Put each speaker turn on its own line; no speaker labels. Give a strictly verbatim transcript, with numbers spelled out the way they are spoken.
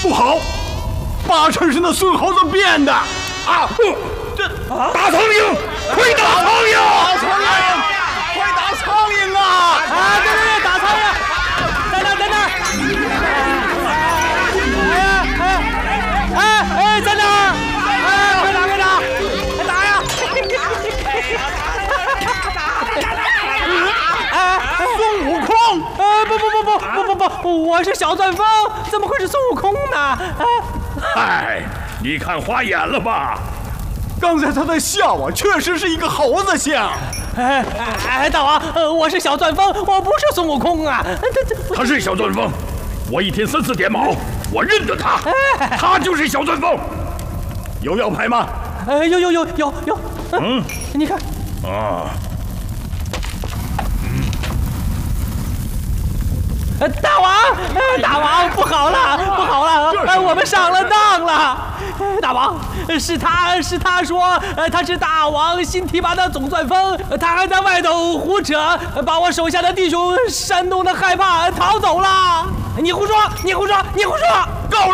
不好，八成是那孙猴子变的啊！这
打苍蝇，快打苍蝇！
打苍蝇，快打苍蝇啊！
啊，对对对，打苍蝇，在那，在那。哎呀，哎，哎哎，在那儿！哎，快打，快打，快打呀！哎，
孙悟空！
呃，不不不不不不不，我是小钻风，怎么会是孙悟空呢？哎，
嗨，你看花眼了吧？
刚才他在笑啊，确实是一个猴子像。
哎哎，大王，呃，我是小钻风，我不是孙悟空啊。
他是小钻风，我一天三次点卯，我认得他，他就是小钻风。有要牌吗？
呃，有有有有有。嗯，你看。
啊。
呃，大王，呃，大王，不好了，不好了，呃，我们上了当了。大王，是他是他说，呃，他是大王新提拔的总钻风，他还在外头胡扯，把我手下的弟兄煽动的害怕逃走了。你胡说，你胡说，你胡说！
够了！